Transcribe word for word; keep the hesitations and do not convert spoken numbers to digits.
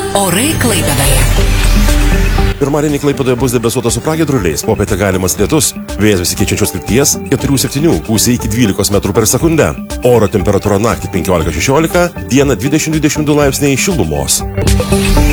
Orai Klaipėdoje. Pirmadienį Klaipėdoje bus debesuota su pragiedruliais, popietę galimas lietus, vėjas besikeičiančios krypties keturių septynių, gūsiai iki dvylikos metrų per sekundę. Oro temperatūra naktį penkiolika šešiolika, dieną dvidešimt dvidešimt du laipsniai šilumos.